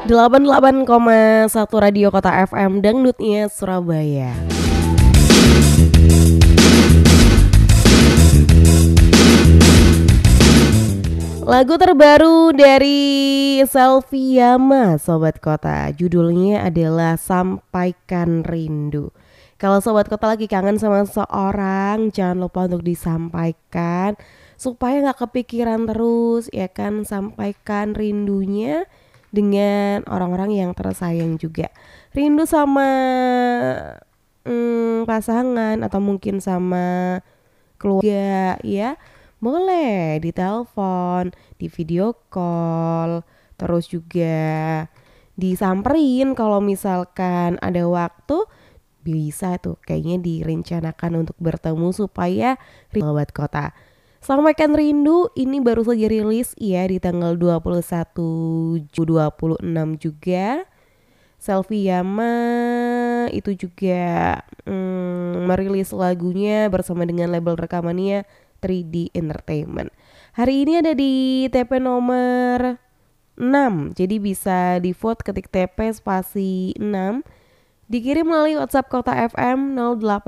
88,1 Radio Kota FM Dangdutnya Surabaya. Lagu terbaru dari Selviama Sobat Kota, judulnya adalah Sampaikan Rindu. Kalau Sobat Kota lagi kangen sama seseorang, jangan lupa untuk disampaikan supaya gak kepikiran terus, ya kan. Sampaikan rindunya dengan orang-orang yang tersayang juga. Rindu sama pasangan atau mungkin sama keluarga, ya boleh ditelepon, di video call, terus juga disamperin kalau misalkan ada waktu. Bisa tuh kayaknya direncanakan untuk bertemu supaya Sobat Kota. Sampaikan Rindu ini baru saja rilis ya di tanggal 21 26 juga. Selviama itu juga merilis lagunya bersama dengan label rekamannya 3D Entertainment. Hari ini ada di TP nomor 6. Jadi bisa di vote ketik TP spasi 6. Dikirim melalui WhatsApp Kota FM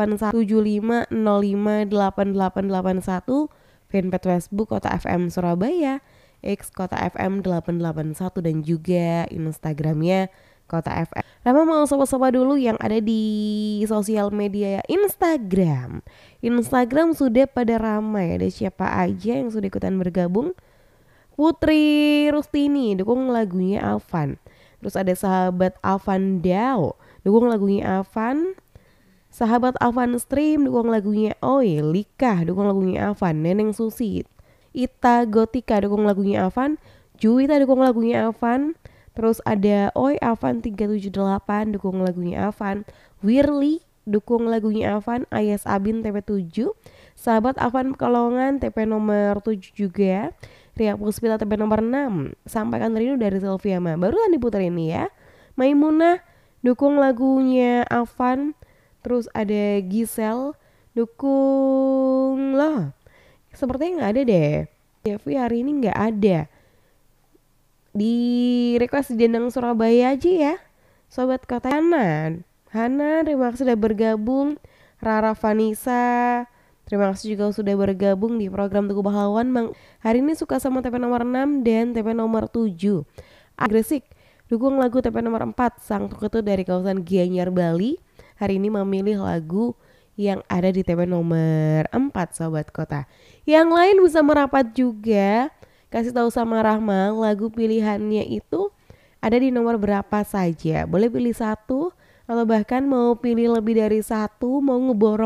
081750588881, fanpage Facebook Kota FM Surabaya, X Kota FM 881 dan juga Instagramnya Kota FM. Rama mau sapa-sapa dulu yang ada di sosial media Instagram. Instagram sudah pada ramai, ada siapa aja yang sudah ikutan bergabung? Putri Rustini dukung lagunya Alvan. Terus ada sahabat Alvan Dao dukung lagunya Alvan. Sahabat Alvan Stream dukung lagunya Oi. Lika dukung lagunya Alvan. Neneng Susi, Ita Gotika dukung lagunya Alvan. Juwita dukung lagunya Alvan. Terus ada Oi Alvan 378 dukung lagunya Alvan. Wirli dukung lagunya Alvan. Ayas Abin TP7. Sahabat Alvan Pekalongan TP nomor 7 juga. Ria Puspita TP nomor 6. Sampaikan Rindu dari Selviama. Barusan diputar ini ya. Maimunah dukung lagunya Alvan. Terus ada Giselle dukung loh. Sepertinya gak ada deh. Devi hari ini gak ada. Di request di Dendang Surabaya aja ya Sobat Kota. Hana terima kasih sudah bergabung. Rara Vanessa terima kasih juga sudah bergabung di program Tugu Pahlawan. Hari ini suka sama TP nomor 6 dan TP nomor 7. Gresik dukung lagu TP nomor 4 Sang Ketut dari kawasan Gianyar Bali. Hari ini memilih lagu yang ada di TP nomor 4 Sobat Kota. Yang lain bisa merapat juga. Kasih tahu sama Rahma lagu pilihannya itu ada di nomor berapa saja. Boleh pilih satu atau bahkan mau pilih lebih dari satu, mau ngeborong